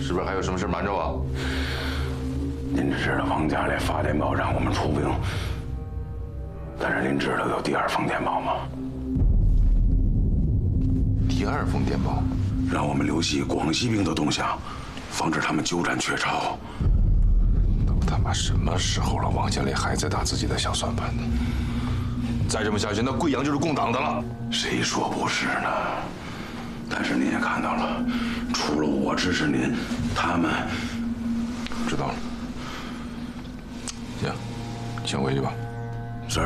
是不是还有什么事瞒着我？ 您知道王家烈发电报让我们出兵，但是您知道有第二封电报吗？ 第二封电报， 让我们留意广西兵的动向，防止他们鸠占鹊巢。 都他妈什么时候了，王家烈还在打自己的小算盘呢？再这么下去，那贵阳就是共党的了。 谁说不是呢？但是您也看到了，除了我支持您，他们知道了。行，先回去吧。 是。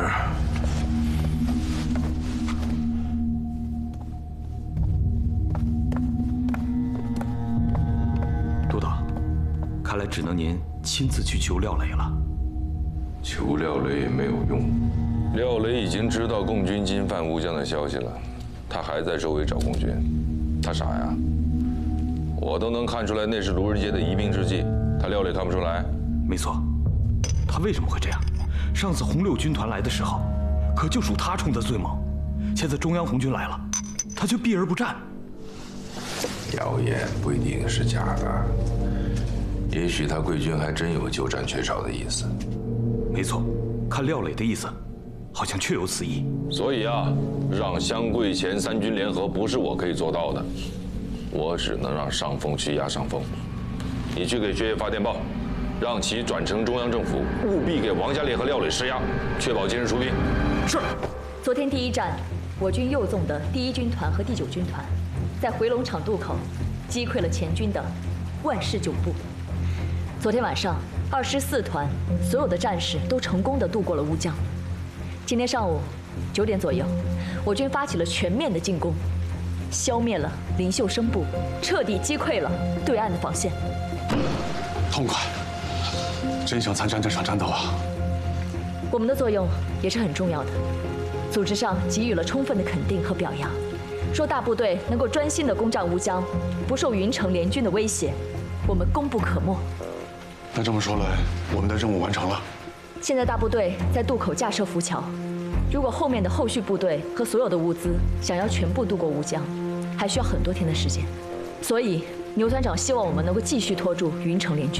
督导，看来只能您亲自去求廖磊了。 求廖磊也没有用，廖磊已经知道共军进犯乌江的消息了，他还在周围找共军，他傻呀？我都能看出来那是卢日杰的疑兵之计，他廖磊看不出来？ 没错，他为什么会这样？上次红六军团来的时候，可就属他冲的最猛。现在中央红军来了，他却避而不战。 谣言不一定是假的，也许他贵军还真有鸠占鹊巢的意思。 没错，看廖磊的意思，好像确有此意。 所以啊，让湘桂黔三军联合不是我可以做到的，我只能让上峰去压上峰。你去给薛岳发电报，让其转呈中央政府，务必给王家烈和廖磊施压，确保今日出兵。 是。 昨天第一战，我军右纵的第1军团和第9军团，在回龙场渡口击溃了黔军的万氏9部。昨天晚上，24团所有的战士都成功地渡过了乌江。今天上午9点左右，我军发起了全面的进攻，消灭了林秀生部，彻底击溃了对岸的防线。 痛快！真想参战这场战斗啊！ 我们的作用也是很重要的，组织上给予了充分的肯定和表扬，说大部队能够专心地攻占乌江，不受云城联军的威胁，我们功不可没。 那这么说来，我们的任务完成了。 现在大部队在渡口架设浮桥，如果后面的后续部队和所有的物资想要全部渡过乌江，还需要很多天的时间。所以牛团长希望我们能够继续拖住云城联军。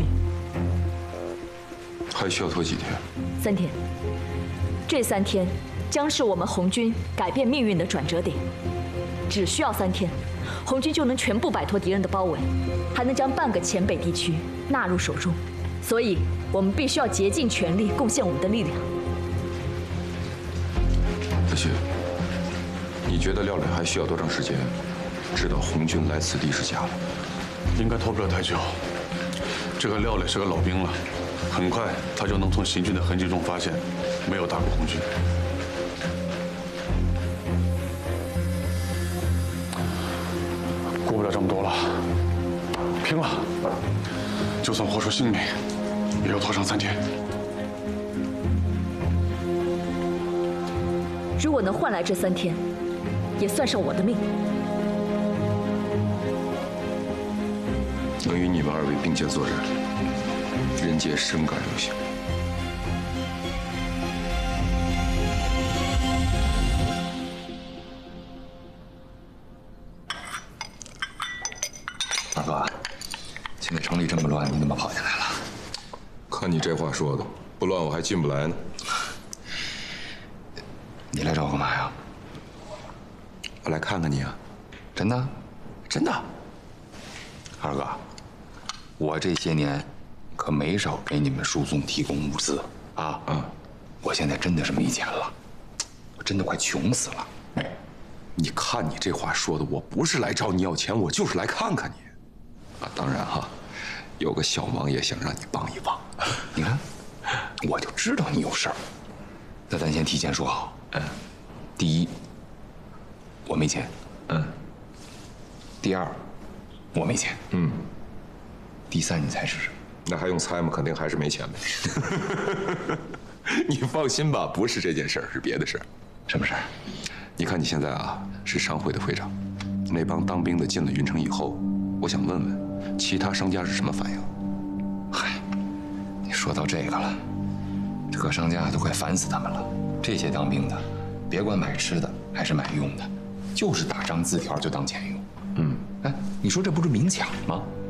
还需要拖几天 ？3天。这3天将是我们红军改变命运的转折点。只需要3天，红军就能全部摆脱敌人的包围，还能将半个黔北地区纳入手中。所以，我们必须要竭尽全力贡献我们的力量。 子旭，你觉得廖磊还需要多长时间知道红军来此地是假的？ 应该拖不了太久。这个廖磊是个老兵了，很快他就能从行军的痕迹中发现没有打过红军。顾不了这么多了，拼了！就算豁出性命，也要拖上3天。 如果能换来这3天，也算上我的命。 能与你们2位并肩作战，人皆深感荣幸。 二哥，现在城里这么乱，你怎么跑进来了？ 看你这话说的，不乱我还进不来呢。 你来找我干嘛呀？ 我来看看你啊。 真的？真的？二哥，我这些年可没少给你们输送提供物资啊。我现在真的是没钱了，我真的快穷死了。 你看你这话说的，我不是来找你要钱，我就是来看看你。啊，当然哈，有个小忙也想让你帮一帮。 你看，我就知道你有事儿。那咱先提前说好。第一，我没钱。第二，我没钱。第三，你猜是什么？ 那还用猜吗？肯定还是没钱呗。你放心吧，不是这件事儿，是别的事儿。 什么事儿？ 你看你现在啊，是商会的会长，那帮当兵的进了云城以后，我想问问，其他商家是什么反应？ 嗨，你说到这个了，各商家都快烦死他们了。这些当兵的，别管买吃的还是买用的，就是打张字条就当钱用。哎，你说这不是明抢吗？